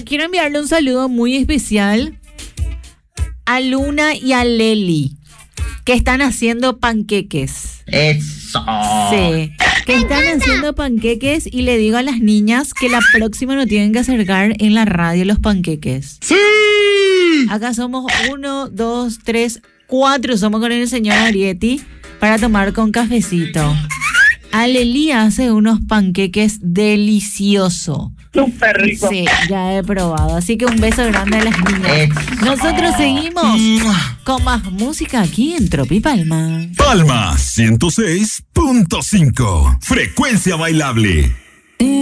quiero enviarle un saludo muy especial a Luna y a Leli, que están haciendo panqueques. Eso. Sí, que están haciendo panqueques y le digo a las niñas que la próxima no tienen que acercar en la radio los panqueques. ¡Sí! Acá somos 1, 2, 3, 4, somos con el señor Arietti para tomar con cafecito. Aleli hace unos panqueques deliciosos. Súper rico. Sí, ya he probado. Así que un beso grande a las niñas. Nosotros seguimos con más música aquí en Tropi Palma. Palma 106.5. Frecuencia bailable.